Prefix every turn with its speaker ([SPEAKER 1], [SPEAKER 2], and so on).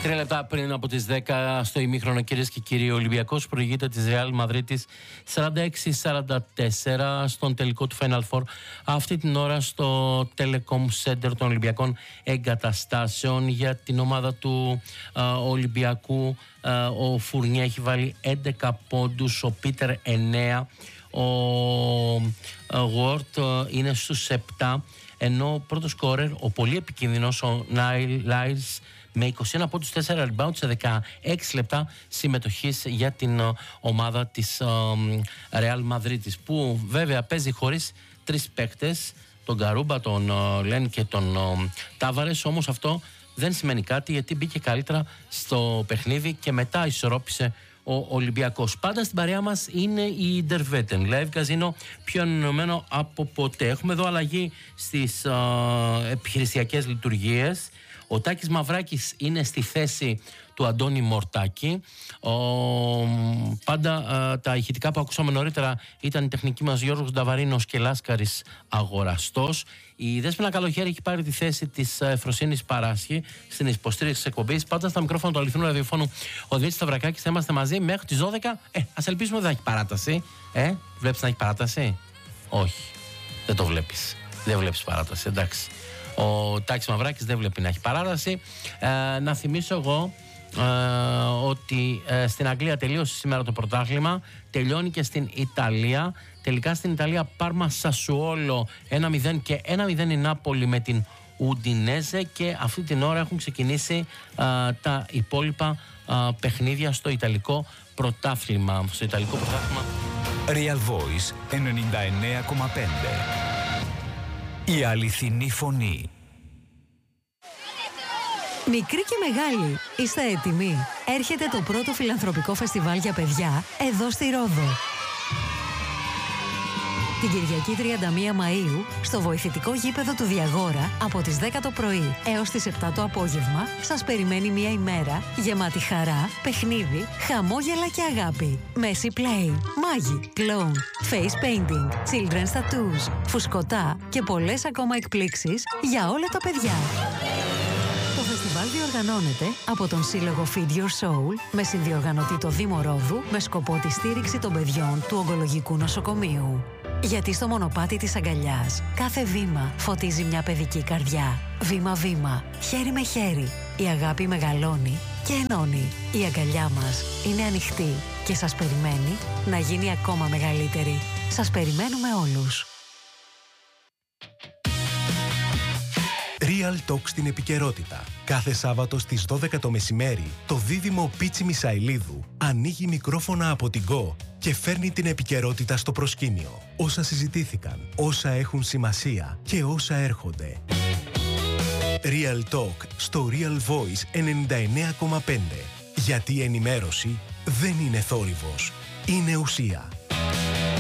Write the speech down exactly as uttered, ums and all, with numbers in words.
[SPEAKER 1] Τρία λεπτά πριν από τις δέκα στο ημίχρονο, κυρίες και κύριοι, ο Ολυμπιακός προηγείται της Ρεάλ Μαδρίτης σαράντα έξι σαράντα τέσσερα στον τελικό του Final Four. Αυτή την ώρα στο Telecom Center των Ολυμπιακών Εγκαταστάσεων. Για την ομάδα του α, Ολυμπιακού, α, ο Φουρνιέ έχει βάλει έντεκα πόντους, ο Πίτερ εννέα, ο Γουόρτ είναι στους επτά, ενώ ο πρώτος σκόρερ, ο πολύ επικίνδυνος, ο Νάιλ Λάιλς, με είκοσι ένα πόντους, τέσσερα rebound σε δεκαέξι λεπτά συμμετοχής για την uh, ομάδα της uh, Real Madrid, που βέβαια παίζει χωρίς τρεις παίκτες, τον Καρούμπα, τον uh, Λεν και τον uh, Τάβαρες. Όμως αυτό δεν σημαίνει κάτι, γιατί μπήκε καλύτερα στο παιχνίδι και μετά ισορρόπησε ο Ολυμπιακός. Πάντα στην παρέα μας είναι η Derveten Live Casino, πιο ενωμένο από ποτέ. Έχουμε εδώ αλλαγή στις uh, επιχειρησιακές λειτουργίες. Ο Τάκης Μαυράκης είναι στη θέση του Αντώνη Μορτάκη. Ο, πάντα α, τα ηχητικά που ακούσαμε νωρίτερα ήταν η τεχνική μας Γιώργος Νταβαρίνος και Λάσκαρης Αγοραστός. Η Δέσποινα Καλοχέρη έχει πάρει τη θέση της Εφροσύνης Παράσχη στην υποστήριξη της εκπομπής. Πάντα στα μικρόφωνα του αληθινού ραδιοφώνου ο Δημήτρης Σταυρακάκης. Θα είμαστε μαζί μέχρι τις δώδεκα. Ε, ας ελπίσουμε ότι δεν έχει παράταση. Ε, βλέπεις να έχει παράταση? Όχι, δεν το βλέπεις. Δεν βλέπεις παράταση, εντάξει. Ο Τάκης Μαυράκης δεν βλέπει να έχει παράταση. Ε, να θυμίσω εγώ ε, ότι ε, στην Αγγλία τελείωσε σήμερα το πρωτάθλημα, τελειώνει και στην Ιταλία. Τελικά στην Ιταλία Πάρμα Σασουόλο ένα μηδέν και ένα μηδέν η Νάπολη με την Ουντινέζε, και αυτή την ώρα έχουν ξεκινήσει ε, τα υπόλοιπα ε, παιχνίδια στο Ιταλικό πρωτάθλημα. Στο Ιταλικό πρωτάθλημα
[SPEAKER 2] Real Voice ενενήντα εννέα κόμμα πέντε. Η αληθινή φωνή.
[SPEAKER 3] Μικροί και μεγάλοι, είστε έτοιμοι? Έρχεται το πρώτο φιλανθρωπικό φεστιβάλ για παιδιά εδώ στη Ρόδο. Την Κυριακή τριάντα μία Μαΐου, στο βοηθητικό γήπεδο του Διαγόρα, από τις δέκα το πρωί έως τις επτά το απόγευμα, σας περιμένει μια ημέρα γεμάτη χαρά, παιχνίδι, χαμόγελα και αγάπη. Μέση play, μάγι, κλόουν, face painting, children's tattoos, φουσκωτά και πολλές ακόμα εκπλήξεις για όλα τα παιδιά. Το φεστιβάλ διοργανώνεται από τον σύλλογο Feed Your Soul, με συνδιοργανωτή το Δήμο Ρόδου, με σκοπό τη στήριξη των παιδιών του Ογκολογικού Νοσοκομείου. Γιατί στο μονοπάτι της αγκαλιάς κάθε βήμα φωτίζει μια παιδική καρδιά. Βήμα-βήμα, χέρι με χέρι, η αγάπη μεγαλώνει και ενώνει. Η αγκαλιά μας είναι ανοιχτή και σας περιμένει να γίνει ακόμα μεγαλύτερη. Σας περιμένουμε όλους.
[SPEAKER 4] Real Talk στην επικαιρότητα. Κάθε Σάββατο στις δώδεκα το μεσημέρι, το δίδυμο Πίτσι Μισαηλίδου ανοίγει μικρόφωνα από την Go και φέρνει την επικαιρότητα στο προσκήνιο. Όσα συζητήθηκαν, όσα έχουν σημασία και όσα έρχονται. Real Talk στο Real Voice ενενήντα εννέα κόμμα πέντε. Γιατί η ενημέρωση δεν είναι θόρυβος, είναι ουσία.